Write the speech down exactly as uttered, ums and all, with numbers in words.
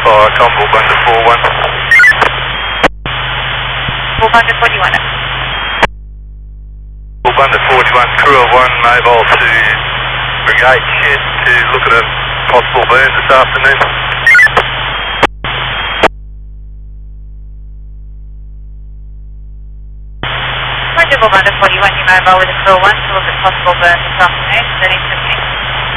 fire, Convoy Bunder four one. four Bunder forty-one. Convoy Bunder forty-one, crew of one, mobile to Brigade Shed to look at a possible burn this afternoon. Convoy Bunder forty-one, you mobile with a crew of one to look at possible burn this afternoon. Then